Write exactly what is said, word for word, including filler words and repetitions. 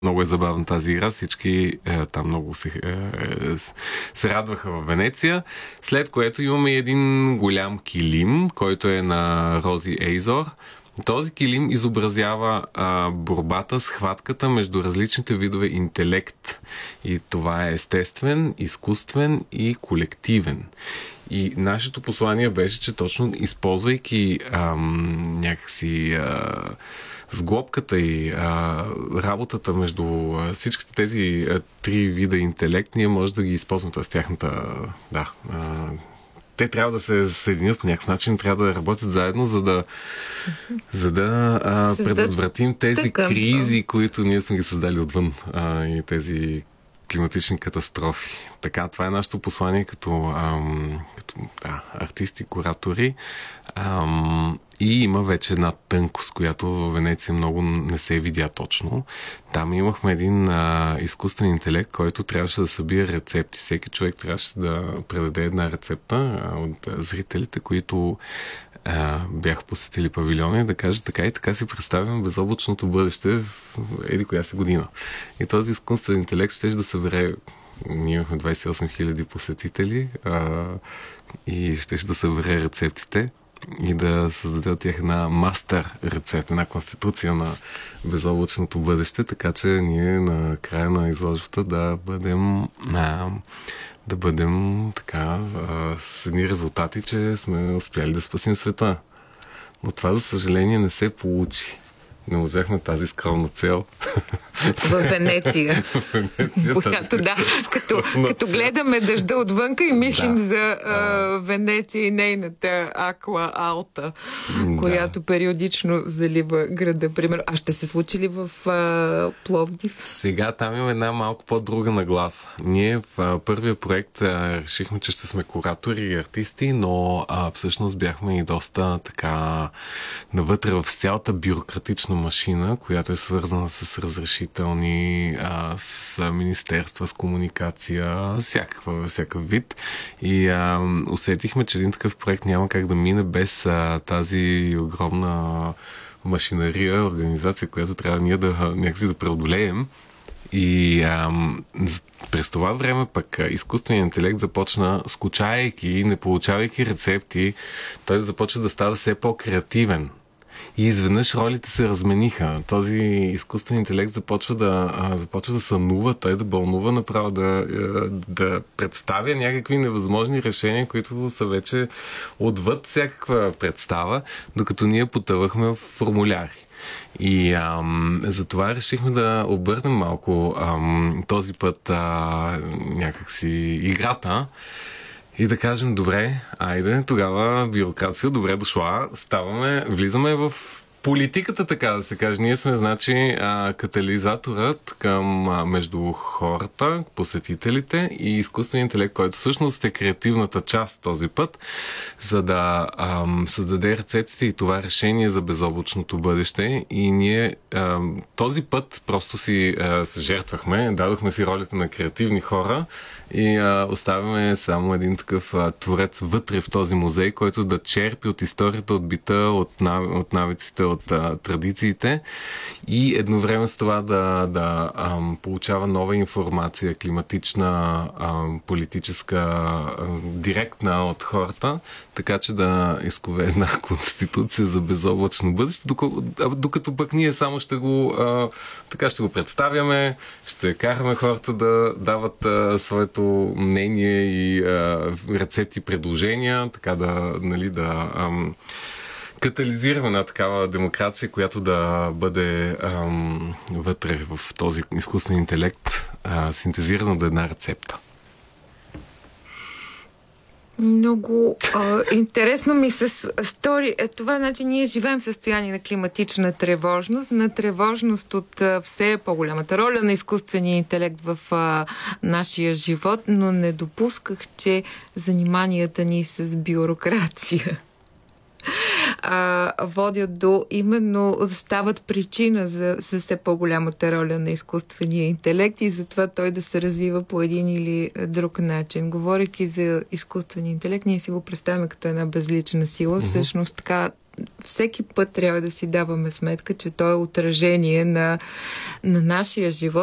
Много е забавна тази игра. Всички е, там много се, е, се радваха в Венеция. След което имаме един голям килим, който е на Рози Ейзор. Този килим изобразява а, борбата, схватката между различните видове интелект. И това е естествен, изкуствен и колективен. И нашето послание беше, че точно използвайки ам, някакси а, сглобката и а, работата между а, всичките тези а, три вида интелект, ние може да ги използваме, т.е. тяхната, да, а, те трябва да се съединят по някакъв начин, трябва да работят заедно, за да, за да а, предотвратим тези Тъкъм. кризи, които ние сме ги създали отвън, а, и тези климатични катастрофи. Така, това е нашето послание като, ам, като да, артисти, куратори. Ам, и има вече една тънкост, която в Венеция много не се видя точно. Там имахме един а, изкуствен интелект, който трябваше да събира рецепти. Всеки човек трябваше да предаде една рецепта а, от а, зрителите, които а, бяха посетили павилиона, и да кажат така и така си представям безоблачното бъдеще в еди коя си година. И този изкуствен интелект ще да събере, ние имахме двайсет и осем хиляди посетители, а, и ще да събере рецептите и да създаде от тях една мастер рецепт, една конституция на безоблачното бъдеще, така че ние на края на изложбата да бъдем а, да бъдем така а, с едни резултати, че сме успяли да спасим света. Но това, за съжаление, не се получи. Не можахме тази скромна цел. В Венеция. В Венеция. Която, да, като, като гледаме дъжда отвънка и мислим да. за а, Венеция и нейната аква алта, която да. периодично залива града. Примерно. А ще се случи ли в а, Пловдив? Сега там има една малко по-друга нагласа. Ние в а, първия проект а, решихме, че ще сме куратори и артисти, но а, всъщност бяхме и доста така навътре в цялата бюрократична машина, която е свързана с разрешителни, а, с министерства, с комуникация, всякаква, всякакъв вид. И а, усетихме, че един такъв проект няма как да мине без а, тази огромна машинария, организация, която трябва ние да някакси да преодолеем. И а, през това време пък изкуственият интелект започна, скучайки, не получавайки рецепти, той започва да става все по-креативен. И изведнъж ролите се размениха. Този изкуствен интелект започва да, а, започва да сънува, той да бълнува направо, да, да представя някакви невъзможни решения, които са вече отвъд всякаква представа, докато ние потъвахме в формуляри. И ам, затова решихме да обърнем малко ам, този път а, някакси играта и да кажем, добре, айде, тогава бюрокрация, добре дошла, ставаме, влизаме в политиката, така да се каже. Ние сме, значи, а, катализаторът към а, между хората, посетителите и изкуственият интелект, който всъщност е креативната част този път, за да а, създаде рецептите и това решение за безоблачното бъдеще. И ние а, този път просто си а, се жертвахме, дадохме си ролята на креативни хора и а, оставяме само един такъв а, творец вътре в този музей, който да черпи от историята, от бита, от, нав... от навиците, от а, традициите и едновременно с това да, да ам, получава нова информация, климатична, ам, политическа, ам, директна от хората, така че да изкове една конституция за безоблачно бъдеще, докато, докато пък ние само ще го а, така ще го представяме, ще караме хората да дават а, своето мнение и а, рецепти, предложения, така да, нали, да ам, катализираме една такава демокрация, която да бъде ам, вътре в този изкуствен интелект, а, синтезирано до една рецепта. Много а, интересно ми се стори. Е, това значи ние живеем в състояние на климатична тревожност, на тревожност от а, все по-голямата роля на изкуствения интелект в а, нашия живот, но не допусках, че заниманията ни с бюрокрация а, водят до именно, стават причина за, за все по-голямата роля на изкуствения интелект и затова той да се развива по един или друг начин. Говорейки за изкуствения интелект, ние си го представяме като една безлична сила. Mm-hmm. Всъщност така всеки път трябва да си даваме сметка, че то е отражение на, на нашия живот.